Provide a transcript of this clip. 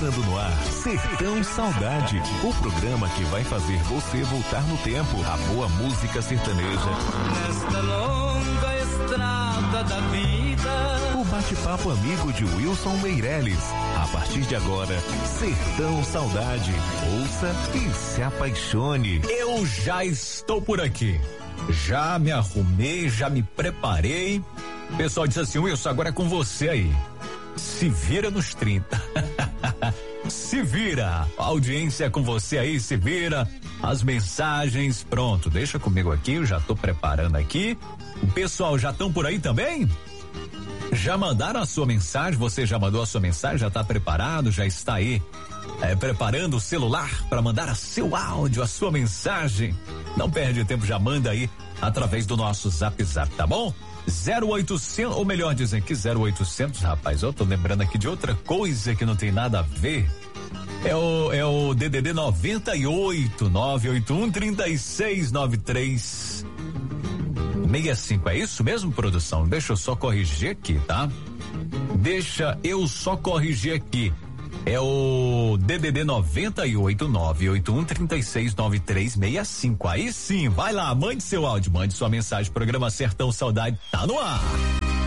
entrando no ar, Sertão Saudade, o programa que vai fazer você voltar no tempo. A boa música sertaneja. Nesta longa estrada da vida. O bate-papo amigo de Wilson Meirelles. A partir de agora, Sertão Saudade. Ouça e se apaixone. Eu já estou por aqui. Já me arrumei, já me preparei. O pessoal disse assim: Wilson, agora é com você aí. Se vira nos 30. Se vira. A audiência é com você aí, se vira. As mensagens, pronto, deixa comigo aqui, eu já tô preparando aqui. O pessoal já estão por aí também? Já mandaram a sua mensagem? Você já mandou a sua mensagem? Já tá preparado? Já está aí preparando o celular para mandar a seu áudio, a sua mensagem? Não perde tempo, já manda aí através do nosso Zap, tá bom? 0800, ou melhor dizem que 0800, rapaz, eu tô lembrando aqui de outra coisa que não tem nada a ver. É o DDD 98 981 3693 65. É isso mesmo, produção? Deixa eu só corrigir aqui, tá? Deixa eu só corrigir aqui. É o DDD 98 981 3693 65. Aí sim, vai lá, mande seu áudio, mande sua mensagem. Programa Sertão Saudade tá no ar.